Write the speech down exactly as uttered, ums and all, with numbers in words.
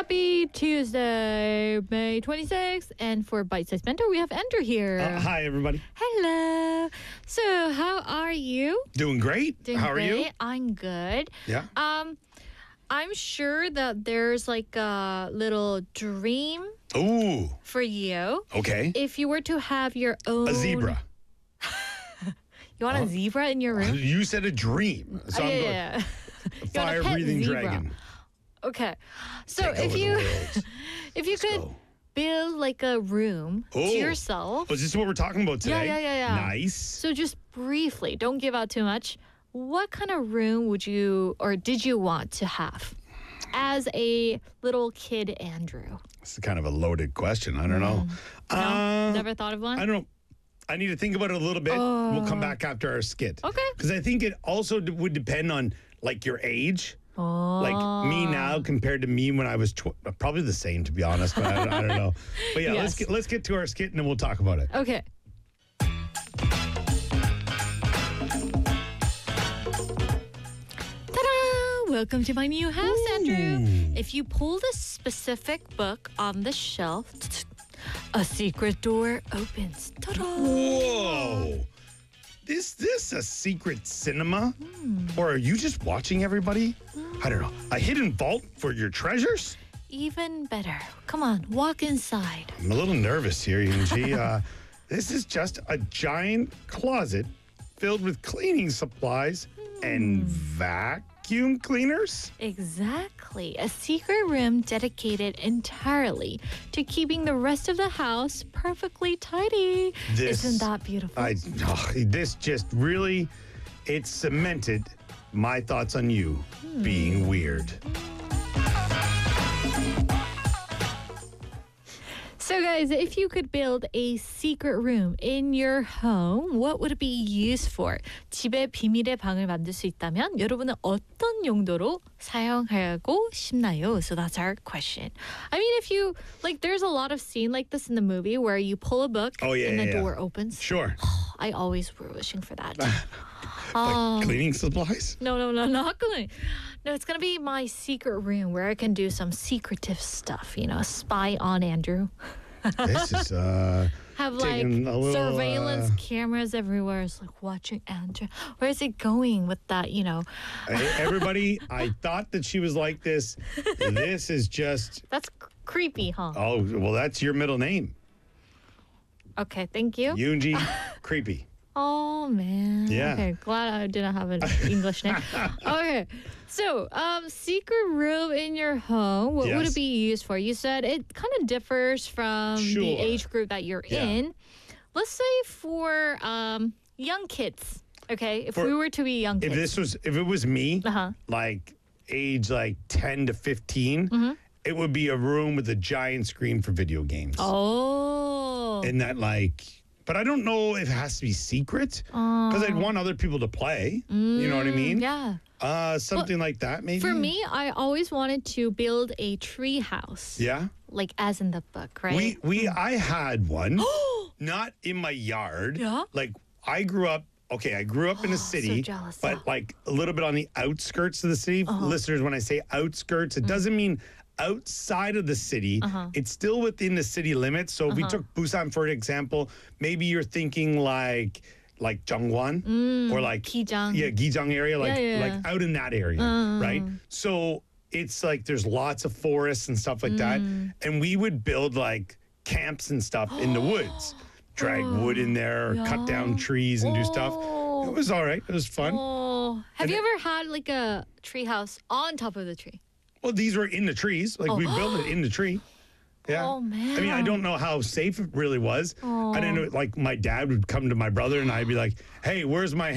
Happy Tuesday, May twenty-sixth. And for Bite Size Mentor, we have Andrew here. Uh, hi, everybody. Hello. So, how are you? Doing great. Doing How are great. you? I'm good. Yeah. Um, I'm sure that there's like a little dream Ooh. for you. Okay. If you were to have your own... A zebra. You want a zebra in your room? You said a dream. So Oh, I'm yeah, going, yeah. You want a pet fire-breathing zebra. dragon. Okay. So Take if over the you world. if you Let's could go. build like a room Oh. to yourself. Was this what we're talking about today? Yeah, yeah, yeah, yeah. Nice. So just briefly, don't give out too much. What kind of room would you or did you want to have as a little kid, Andrew? It's kind of a loaded question. I don't know. No? Uh, Never thought of one? I don't know. I need to think about it a little bit. We'll come back after our skit. Okay. Because I think it also d- would depend on like your age. Oh. Like me now compared to me when I was tw- probably the same, to be honest. But I, I don't know. But yeah, let's Yes. get let's get to our skit and then we'll talk about it. Okay. Ta-da! Welcome to my new house, Andrew. If you pull the specific book on the shelf, a secret door opens. Ta-da! Whoa! Is this a secret cinema? Or are you just watching everybody? I don't know. A hidden vault for your treasures? Even better. Come on, walk inside. I'm a little nervous here, Yunji. uh, this is just a giant closet filled with cleaning supplies and vacuum cleaners? Exactly. A secret room dedicated entirely to keeping the rest of the house perfectly tidy. This- Isn't that beautiful? I, oh, this just really, it cemented my thoughts on you being weird. So guys, if you could build a secret room in your home, what would it be used for? 집에 비밀의 방을 만들 수 있다면 여러분은 어떤 용도로 사용하고 싶나요? So that's our question. I mean, if you, like, there's a lot of scene like this in the movie where you pull a book Oh, yeah, and the yeah, yeah. door opens. Sure. I always were wishing for that. Like Um, cleaning supplies? No, no, no, not going. No, it's going to be my secret room where I can do some secretive stuff, you know, spy on Andrew. This is, uh, Have like taking a little, surveillance uh, cameras everywhere. It's like watching Andrew. Where is it going with that, you know? Hey, everybody, I thought that she was like this. This is just, That's c- creepy, huh? oh, well, that's your middle name. Okay, thank you. Yunji, creepy. Oh, man. Yeah. Okay, glad I didn't have an English name. Okay, so um, secret room in your home, what would Yes. it be used for? You said it kind of differs from the Sure. age group that you're Yeah. in. Let's say for um, young kids, okay? If For- we were to be young If kids. this was, if it was me, Uh-huh. like age like ten to fifteen, Mm-hmm. it would be a room with a giant screen for video games. Oh. And that like, but I don't know if it has to be secret because I'd want other people to play. You know what I mean? Mm, Yeah. Uh, something like that, maybe. For me, I always wanted to build a tree house. Yeah. Like as in the book, right? We we I had one, not in my yard. Yeah? Like I grew up. Okay, I grew up in a city, jealous, but yeah. like a little bit on the outskirts of the city. Listeners, when I say outskirts, it doesn't mean outside of the city. It's still within the city limits. So if we took Busan for example, maybe you're thinking like like Jeongwon or like Gijang. yeah, Gijang area, like Yeah, yeah. like out in that area, right? So it's like there's lots of forests and stuff like that, and we would build like camps and stuff in the woods, drag wood in there, cut down trees and do stuff. Oh. It was all right. It was fun. Oh. Have And you it- ever had like a tree house on top of the tree? Well, these were in the trees. Like we built it in the tree. Yeah. Oh, I mean, I man. don't know how safe it really was. I didn't know. Like my dad would come to my brother and I'd be like, "Hey, where's my